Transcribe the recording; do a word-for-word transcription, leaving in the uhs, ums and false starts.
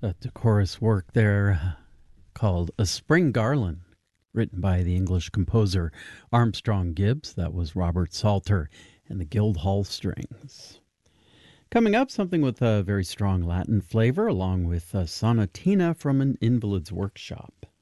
A decorous work there called A Spring Garland, written by the English composer Armstrong Gibbs. That was Robert Salter and the Guildhall Strings. Coming up, something with a very strong Latin flavor, along with a sonatina from an invalid's workshop.